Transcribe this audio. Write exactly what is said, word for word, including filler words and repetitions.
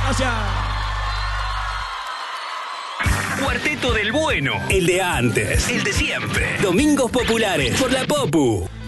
Gracias. Cuarteto del Bueno. El de antes. El de siempre. Domingos Populares. Por la Popu.